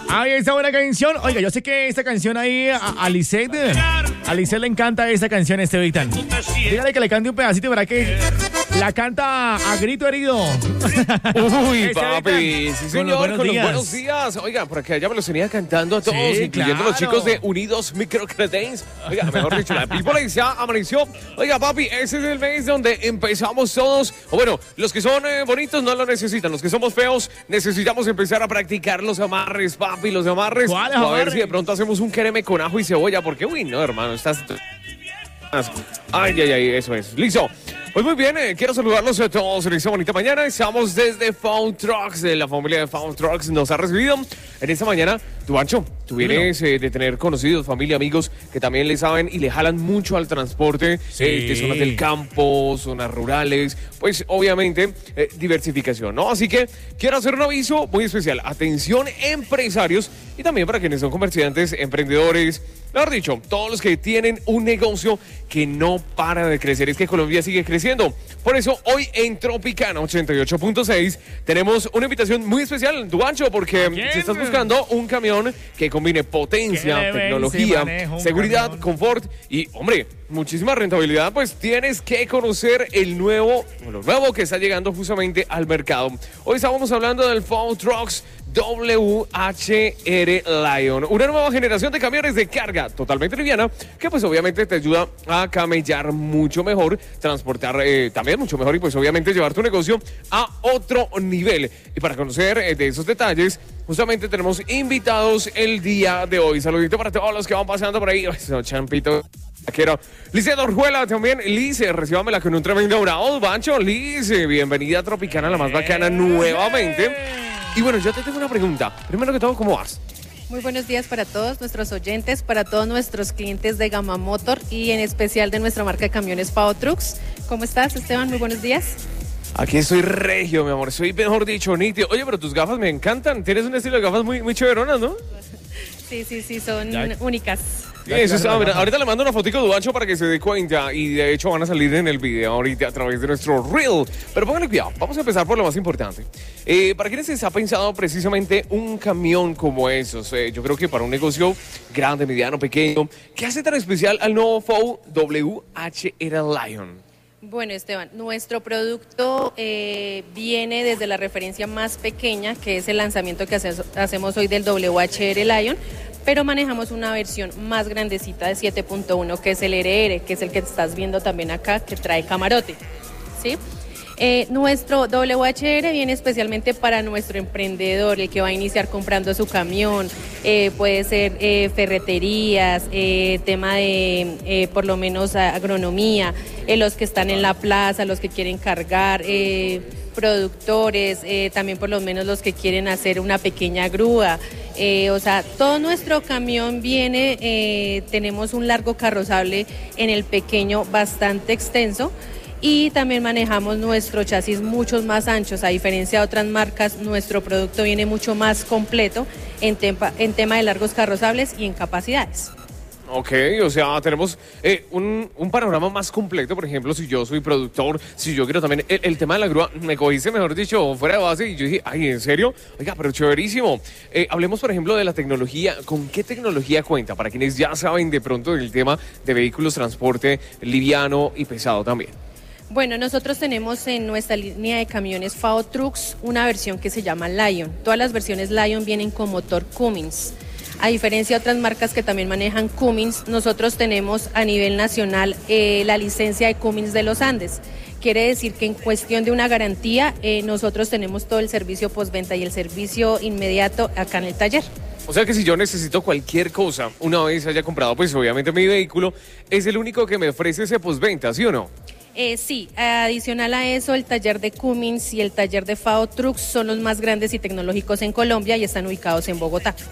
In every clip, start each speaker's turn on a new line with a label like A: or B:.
A: Ay, esa buena canción. Oiga, yo sé que esta canción ahí a Lisette le encanta esta canción, Estevitan. Dígale que le cante un pedacito, ¿verdad que la canta a grito herido?
B: Uy, papi, sí señor, con los buenos días. Oiga, por acá ya me los tenía cantando a todos, sí, incluyendo los chicos de Unidos Microcredits. Oiga, mejor dicho, la people ya amaneció. Oiga, papi, ese es el mes donde empezamos todos. O bueno, los que son bonitos no lo necesitan. Los que somos feos necesitamos empezar a practicar los amarres, papi, los amarres. A ver si de pronto hacemos un quereme con ajo y cebolla, porque uy, no, hermano, estás... Ay, eso es. Listo. Pues muy bien, quiero saludarlos a todos en esta bonita mañana. Estamos desde Found Trucks, la familia de Found Trucks nos ha recibido en esta mañana. Duancho, tú vienes de tener conocidos, familia, amigos que también le saben y le jalan mucho al transporte de zonas del campo, zonas rurales, pues obviamente diversificación, ¿no? Así que quiero hacer un aviso muy especial. Atención, empresarios y también para quienes son comerciantes, emprendedores, mejor dicho, todos los que tienen un negocio que no para de crecer. Es que Colombia sigue creciendo. Por eso hoy en Tropicana 88.6 tenemos una invitación muy especial, Duancho, porque si estás buscando un camión que combine potencia, tecnología, seguridad, confort y, hombre, muchísima rentabilidad, pues tienes que conocer lo nuevo que está llegando justamente al mercado. Hoy estábamos hablando del Found Trucks WHR Lion, una nueva generación de camiones de carga totalmente liviana que pues obviamente te ayuda a camellar mucho mejor, transportar también mucho mejor y pues obviamente llevar tu negocio a otro nivel. Y para conocer de esos detalles, justamente tenemos invitados el día de hoy. Saludito para todos los que van pasando por ahí. Eso, champito. Quiero. Lice Dorjuela también. Lice, recíbamela con un tremendo bravo. Bancho, Lice, bienvenida a Tropicana, la más bacana nuevamente. Y bueno, yo te tengo una pregunta. Primero que todo, ¿cómo vas?
C: Muy buenos días para todos nuestros oyentes, para todos nuestros clientes de Gama Motor y en especial de nuestra marca de camiones Fao Trucks. ¿Cómo estás, Esteban? Muy buenos días.
B: Aquí estoy regio, mi amor. Soy, mejor dicho, nítido. Oye, pero tus gafas me encantan. Tienes un estilo de gafas muy, muy chéveronas, ¿no?
C: Sí, son únicas.
B: Sí, eso está, ahorita le mando una fotico a Duancho para que se dé cuenta y de hecho van a salir en el video ahorita a través de nuestro reel. Pero pónganle cuidado, vamos a empezar por lo más importante. ¿Para quiénes se ha pensado precisamente un camión como esos? Yo creo que para un negocio grande, mediano, pequeño, ¿qué hace tan especial al nuevo Fao WHR Lion?
C: Bueno, Esteban, nuestro producto viene desde la referencia más pequeña, que es el lanzamiento que hacemos hoy del WHR Lion, pero manejamos una versión más grandecita de 7.1, que es el RR, que es el que estás viendo también acá, que trae camarote, ¿sí? Nuestro WHR viene especialmente para nuestro emprendedor, el que va a iniciar comprando su camión, puede ser ferreterías, tema de por lo menos agronomía, los que están en la plaza, los que quieren cargar, productores, también por lo menos los que quieren hacer una pequeña grúa. O sea, todo nuestro camión viene, tenemos un largo carrozable en el pequeño bastante extenso. Y también manejamos nuestro chasis muchos más anchos, a diferencia de otras marcas, nuestro producto viene mucho más completo en tema de largos carrozables y en capacidades.
B: Ok, o sea, tenemos un panorama más completo. Por ejemplo, si yo soy productor, si yo quiero también el tema de la grúa, me cogiste, mejor dicho, fuera de base y yo dije, ay, ¿en serio? Oiga, pero chéverísimo. Hablemos, por ejemplo, de la tecnología. ¿Con qué tecnología cuenta? Para quienes ya saben de pronto del tema de vehículos, transporte liviano y pesado también.
C: Bueno, nosotros tenemos en nuestra línea de camiones Fao Trucks una versión que se llama Lion. Todas las versiones Lion vienen con motor Cummins. A diferencia de otras marcas que también manejan Cummins, nosotros tenemos a nivel nacional la licencia de Cummins de los Andes. Quiere decir que en cuestión de una garantía, nosotros tenemos todo el servicio postventa y el servicio inmediato acá en el taller.
B: O sea que si yo necesito cualquier cosa, una vez haya comprado pues obviamente mi vehículo, es el único que me ofrece ese postventa, ¿sí o no?
C: Sí, adicional a eso, el taller de Cummins y el taller de Fao Trucks son los más grandes y tecnológicos en Colombia y están ubicados en Bogotá.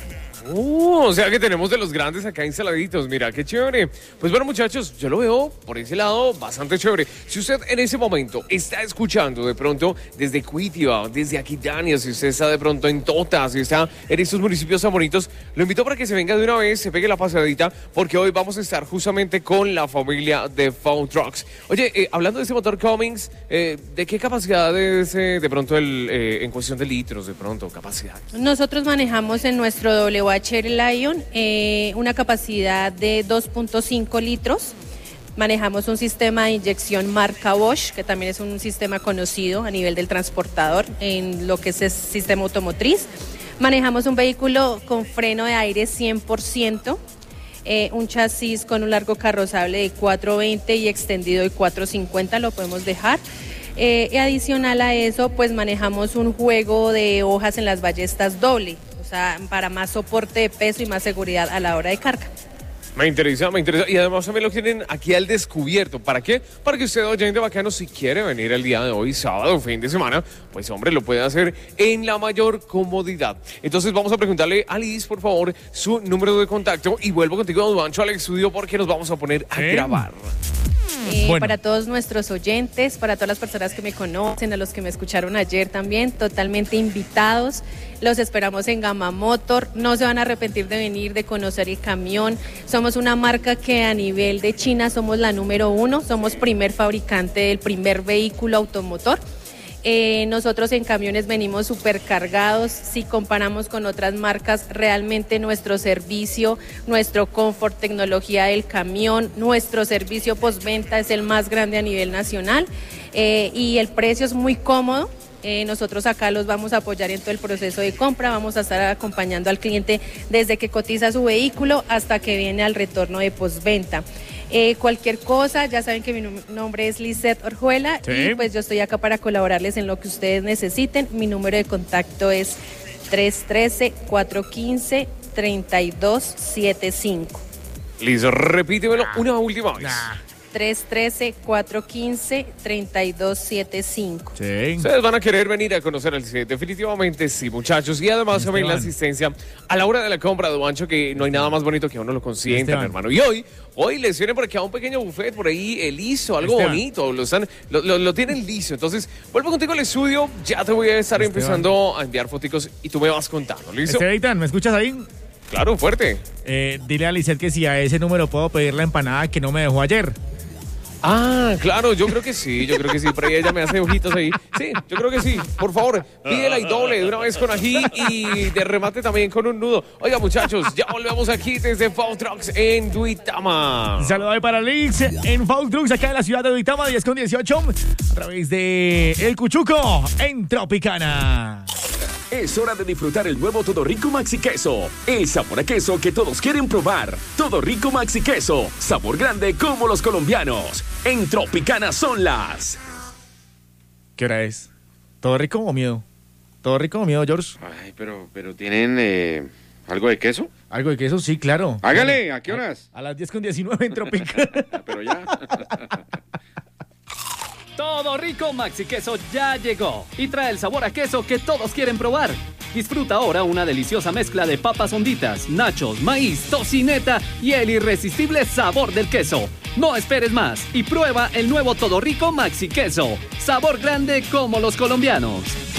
B: O sea que tenemos de los grandes acá instaladitos. Mira, qué chévere. Pues bueno, muchachos, yo lo veo por ese lado bastante chévere. Si usted en ese momento está escuchando de pronto desde Cuitiva, desde Aquitania, si usted está de pronto en Tota, si está en estos municipios tan bonitos, lo invito para que se venga de una vez, se pegue la pasadita, porque hoy vamos a estar justamente con la familia de Found Trucks. Oye, hablando de este motor Cummins, ¿de qué capacidad es de pronto en cuestión de litros, de pronto, capacidad?
C: Nosotros manejamos en nuestro WHR Lion una capacidad de 2.5 litros. Manejamos un sistema de inyección marca Bosch, que también es un sistema conocido a nivel del transportador en lo que es el sistema automotriz. Manejamos un vehículo con freno de aire 100%, un chasis con un largo carrozable de 420 y extendido de 450, lo podemos dejar. Y adicional a eso, pues manejamos un juego de hojas en las ballestas doble, o sea, para más soporte de peso y más seguridad a la hora de carga.
B: Me interesa. Y además también lo tienen aquí al descubierto. ¿Para qué? Para que usted, oyente bacano, si quiere venir el día de hoy, sábado, fin de semana, pues hombre, lo puede hacer en la mayor comodidad. Entonces vamos a preguntarle a Liz, por favor, su número de contacto. Y vuelvo contigo, Don Juancho, al estudio porque nos vamos a poner a grabar.
C: Bueno. Para todos nuestros oyentes, para todas las personas que me conocen, a los que me escucharon ayer también, totalmente invitados. Los esperamos en Gama Motor. No se van a arrepentir de venir, de conocer el camión. Somos una marca que a nivel de China somos la número 1. Somos primer fabricante del primer vehículo automotor. Nosotros en camiones venimos supercargados. Si comparamos con otras marcas, realmente nuestro servicio, nuestro confort, tecnología del camión, nuestro servicio postventa es el más grande a nivel nacional y el precio es muy cómodo. Nosotros acá los vamos a apoyar en todo el proceso de compra, vamos a estar acompañando al cliente desde que cotiza su vehículo hasta que viene al retorno de postventa. Cualquier cosa, ya saben que mi nombre es Lizeth Orjuela, sí. Y pues yo estoy acá para colaborarles en lo que ustedes necesiten. Mi número de contacto es 313-415-3275.
B: Listo, repítemelo una última vez.
C: 313-415-3275.
B: Sí. Ustedes van a querer venir a conocer el set, definitivamente sí, muchachos. Y además saben la asistencia a la hora de la compra de Juancho, que no hay nada más bonito que a uno lo consientan, hermano. Y hoy les viene por aquí a un pequeño buffet por ahí, liso, algo bonito. Lo tienen liso. Entonces, vuelvo contigo al estudio. Ya te voy a estar empezando a enviar foticos y tú me vas contando. ¿Listo?
A: Esteban, ¿me escuchas ahí?
B: Claro, fuerte.
A: Dile a Lizeth que si a ese número puedo pedir la empanada que no me dejó ayer.
B: Ah, claro, yo creo que sí, por ahí ella me hace ojitos ahí. Sí, yo creo que sí, por favor, pídela y doble de una vez con ají y de remate también con un nudo. Oiga, muchachos, ya volvemos aquí desde Found Trucks en Duitama.
A: Saludos ahí para Liz en Found Trucks, acá en la ciudad de Duitama, 10:18, a través de El Cuchuco en Tropicana.
D: Es hora de disfrutar el nuevo Todo Rico Maxi Queso. El sabor a queso que todos quieren probar. Todo Rico Maxi Queso. Sabor grande como los colombianos. En Tropicana son las...
A: ¿Qué hora es? ¿Todo rico o miedo? ¿Todo rico o miedo, George?
E: Ay, pero tienen algo de queso.
A: ¿Algo de queso? Sí, claro.
E: Hágale, ¿a qué horas?
A: A las 10:19 en Tropicana.
E: Pero ya...
F: Todo Rico Maxi Queso ya llegó y trae el sabor a queso que todos quieren probar. Disfruta ahora una deliciosa mezcla de papas honditas, nachos, maíz, tocineta y el irresistible sabor del queso. No esperes más y prueba el nuevo Todo Rico Maxi Queso. Sabor grande como los colombianos.